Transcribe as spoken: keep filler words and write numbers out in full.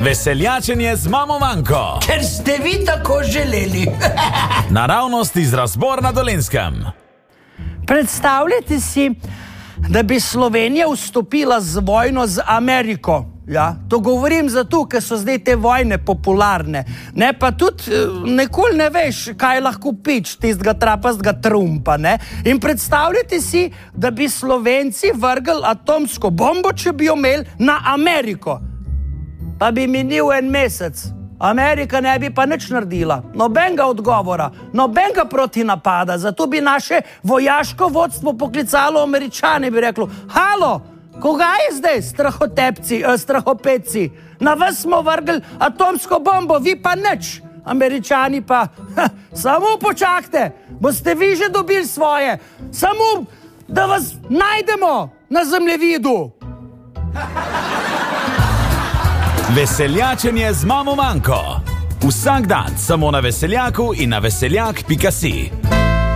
Veseljačenje z mamo Manko. Ker ste vi tako želeli. Naravnost iz Razbor na Dolenjskem. Predstavljajte si, da bi Slovenija vstopila z vojno z Ameriko. Ja, to govorim zato, ker so zdaj te vojne popularne. Ne, pa tudi nikoli ne veš, kaj lahko pič tistega trapastega Trumpa, ne. In predstavljajte si, da bi Slovenci vrgli atomsko bombo, če bi jo imeli na Ameriko. Pa bi minil en mesec. Amerika ne bi pa nič naredila. Nobenega odgovora, nobenega protinapada. Zato bi naše vojaško vodstvo poklicalo Američane, bi reklo, halo, koga je zdaj, strahotepci, eh, strahopeci? Na vas smo vrgli atomsko bombo, vi pa nič. Američani pa, ha, samo počakajte, boste vi že dobili svoje. Samo, da vas najdemo na zemljevidu. Veseljačenje z mamo Manko. Vsak dan samo na Veseljaku in na veseljak pika si.